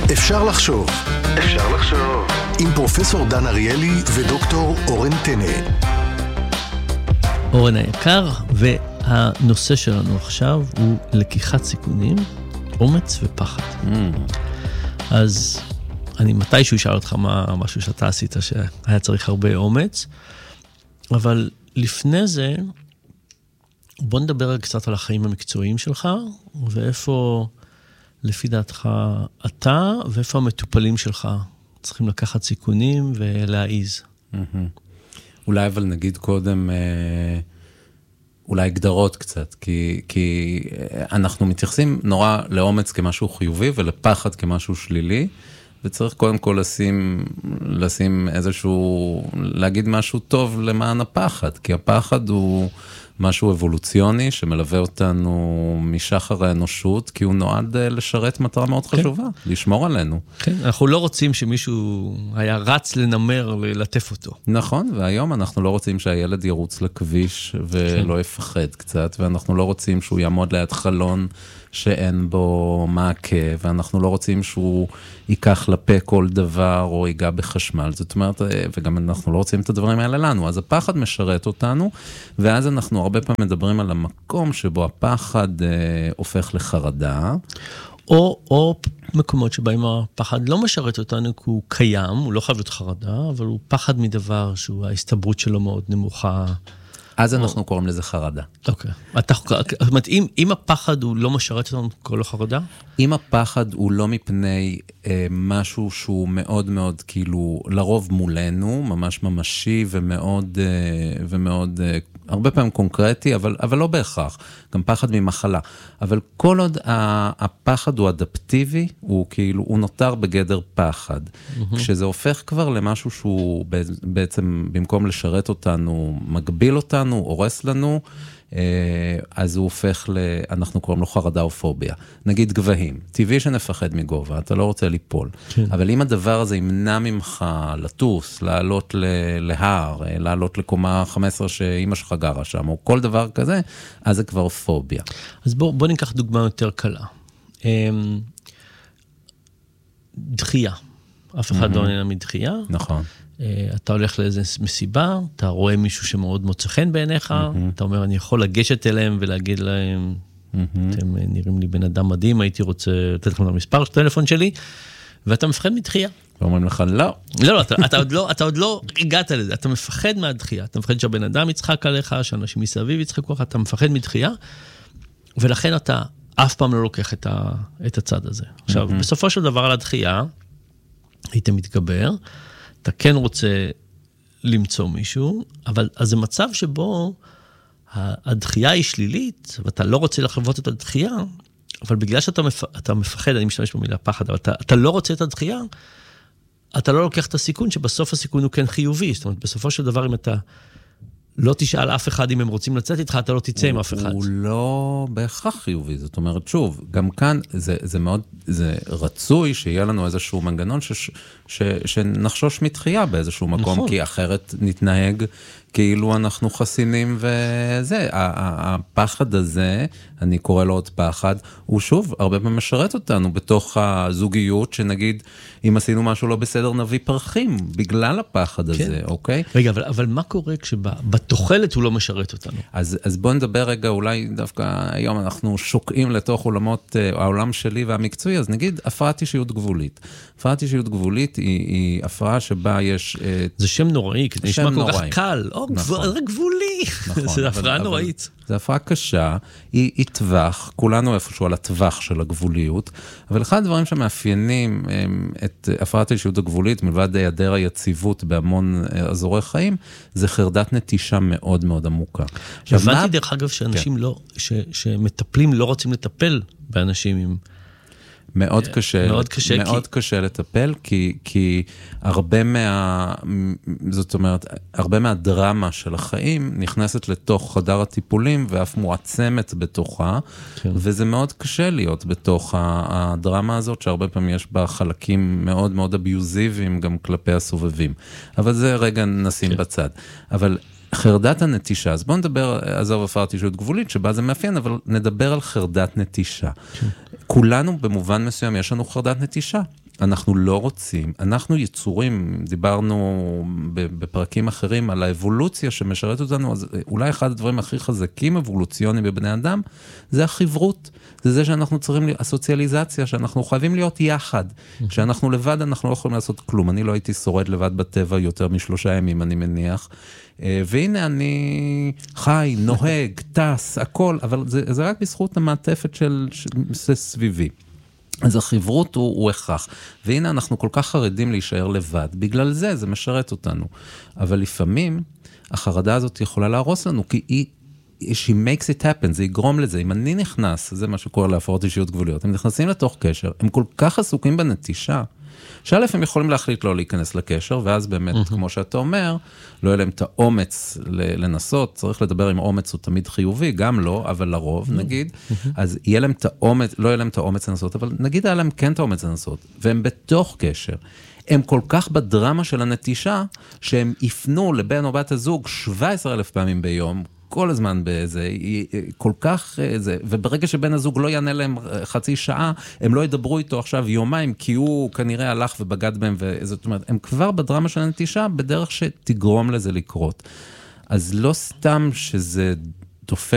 אפשר לחשוב. אפשר לחשוב. עם פרופסור דן אריאלי ודוקטור אורן טנא. אורן היקר, והנושא שלנו עכשיו הוא לקיחת סיכונים, אומץ ופחד. אז אני מתישהו אשאל אותך משהו שאתה עשית שהיה צריך הרבה אומץ, אבל לפני זה בוא נדבר קצת על החיים המקצועיים שלך, ואיפה לפי דעתך אתה, ואיפה המטופלים שלך צריכים לקחת סיכונים ולהעיז. אולי אבל נגיד קודם, אולי הגדרות קצת, כי אנחנו מתייחסים נורא לאומץ כמשהו חיובי, ולפחד כמשהו שלילי, וצריך קודם כל לשים איזשהו, להגיד משהו טוב למען הפחד, כי הפחד הוא משהו אבולוציוני שמלווה אותנו משחר האנושות, כי הוא נועד לשרת מטרה מאוד חשובה, לשמור עלינו. כן, אנחנו לא רוצים שמישהו היה רץ לנמר ולטף אותו. נכון, והיום אנחנו לא רוצים שהילד ירוץ לכביש ולא יפחד קצת, ואנחנו לא רוצים שהוא יעמוד ליד חלון שאין בו מעקה, ואנחנו לא רוצים שהוא ייקח לפה כל דבר או ייגע בחשמל, זאת אומרת, וגם אנחנו לא רוצים את הדברים האלה לנו, אז הפחד משרת אותנו, ואז אנחנו הרבה פעמים מדברים על המקום שבו הפחד הופך לחרדה. או מקומות שבהם הפחד לא משרת אותנו, כי הוא קיים, הוא לא חייב להיות חרדה, אבל הוא פחד מדבר שההסתברות שלו מאוד נמוכה. אז אנחנו קוראים לזה חרדה. אוקיי. זאת אומרת, אם הפחד הוא לא משרת אותנו, קוראים לו חרדה? אם הפחד הוא לא מפני משהו שהוא מאוד מאוד כאילו לרוב מולנו, ממש ממשי ומאוד הרבה פעמים קונקרטי, אבל לא בהכרח, גם פחד ממחלה. אבל כל עוד הפחד הוא אדפטיבי, הוא כאילו, הוא נותר בגדר פחד. כשזה הופך כבר למשהו שהוא בעצם, במקום לשרת אותנו, מגביל אותנו, הורס לנו, אז הוא הופך אנחנו קוראים לו חרדה או פוביה. נגיד גבהים, טבעי שנפחד מגובה, אתה לא רוצה ליפול. אבל אם הדבר הזה ימנע ממך לטוס, לעלות להר, לעלות לקומה 15 שאמא שלך גרה שם, או כל דבר כזה, אז זה כבר פוביה. אז בוא ניקח דוגמה יותר קלה. דחייה. אף אחד לא נהנה מדחייה. נכון. אתה הולך לאיזו מסיבה, אתה רואה מישהו שמאוד מוצא חן בעיניך, אתה אומר, אני יכול לגשת אליהם ולהגיד להם, אתם נראים לי בן אדם מדהים, הייתי רוצה לתת לכם את המספר של הטלפון שלי, ואתה מפחד מדחייה. ואומרים לך, לא. לא, אתה עוד לא הגעת לזה, אתה מפחד מהדחייה, אתה מפחד שהבן אדם יצחק עליך, שאנשים מסביב יצחקו לך, אתה מפחד מדחייה, ולכן אתה אף פעם לא לוקח את הצד הזה. עכשיו, בסופו של דבר על הדחייה, היית מתגבר, אתה כן רוצה למצוא מישהו, אבל אז זה מצב שבו הדחייה היא שלילית, ואתה לא רוצה לחוות את הדחייה, אבל בגלל שאתה מפחד, אני משתמש במילה פחד, אבל אתה לא רוצה את הדחייה, אתה לא לוקח את הסיכון, שבסוף הסיכון הוא כן חיובי, זאת אומרת, בסופו של דבר, אם אתה לא תשאל אף אחד אם הם רוצים לצאת איתך, אתה לא תצא עם אף אחד. הוא לא בהכרח חיובי, זאת אומרת, שוב, גם כאן זה רצוי שיהיה לנו איזשהו מנגנון שנחשוש מתחייה באיזשהו מקום, כי אחרת נתנהג כאילו אנחנו חסינים וזה. הפחד הזה, אני קורא לו עוד פחד, הוא שוב הרבה פעמים משרת אותנו בתוך הזוגיות, שנגיד, אם עשינו משהו לא בסדר, נביא פרחים, בגלל הפחד הזה, אוקיי? רגע, אבל מה קורה כשבתוחלת הוא לא משרת אותנו? אז בוא נדבר רגע, אולי דווקא היום אנחנו שוקעים לתוך עולמות, העולם שלי והמקצועי, אז נגיד, הפרעת אישיות גבולית. הפרעת אישיות גבולית היא הפרעה שבה יש... זה שם נוראי, כי זה נשמע כל כך קל. זה גבולי. זה הפרעה נוראית. זה הפרעה קשה, היא טווח, כולנו איפשהו על הטווח של הגבוליות, אבל אחד הדברים שמאפיינים את הפרעת האישיות הגבולית, מלבד היעדר היציבות בהמון אזורי חיים, זה חרדת נטישה מאוד מאוד עמוקה. הבנתי דרך אגב שאנשים לא, שמטפלים לא רוצים לטפל באנשים עם... מאוד קשה לטפל, כי זאת אומרת, הרבה מהדרמה של החיים נכנסת לתוך חדר הטיפולים, ואף מועצמת בתוכה, וזה מאוד קשה להיות בתוך הדרמה הזאת, שהרבה פעמים יש בה חלקים מאוד מאוד אביוזיביים, גם כלפי הסובבים. אבל זה רגע נשים בצד. אבל חרדת הנטישה, אז בואו נדבר, עזוב הפרעת אישיות גבולית, שבה זה מאפיין, אבל נדבר על חרדת נטישה. כולנו במובן מסוים יש לנו חרדת נטישה. אנחנו לא רוצים, אנחנו יצורים, דיברנו בפרקים אחרים על האבולוציה שמשרת אותנו, אז אולי אחד הדברים הכי חזקים אבולוציוניים בבני אדם, זה החברות, זה שאנחנו צריכים, הסוציאליזציה, שאנחנו חייבים להיות יחד, שאנחנו לבד, אנחנו לא יכולים לעשות כלום, אני לא הייתי שורד לבד בטבע יותר מ3 ימים, אני מניח, והנה אני חי, נוהג, טס, הכל, אבל זה רק בזכות המעטפת של סביבי. אז החברות הוא הכרח, והנה אנחנו כל כך חרדים להישאר לבד, בגלל זה משרת אותנו, אבל לפעמים החרדה הזאת יכולה להרוס לנו, כי she makes it happen, זה יגרום לזה, אם אני נכנס, זה מה שקורה להפרעות אישיות גבוליות, הם נכנסים לתוך קשר, הם כל כך עסוקים בנטישה, שא' הם יכולים להחליט לא להיכנס לקשר, ואז באמת, כמו שאתה אומר, לא יהיה להם את האומץ לנסות, צריך לדבר עם אומץ, הוא תמיד חיובי, גם לא, אבל לרוב, נגיד, אז יהיה להם את האומץ, לא יהיה להם את האומץ לנסות, אבל נגיד היה להם כן את האומץ לנסות, והם בתוך קשר, הם כל כך בדרמה של הנטישה, שהם יפנו לבן או בת הזוג 17,000 פעמים ביום, כל הזמן באיזה, כל כך זה, וברגע שבן הזוג לא יענה להם חצי שעה, הם לא ידברו איתו עכשיו יומיים, כי הוא כנראה הלך ובגד בהם, זאת אומרת, הם כבר בדרמה של הנטישה, בדרך שתגרום לזה לקרות. אז לא סתם שזה דופק,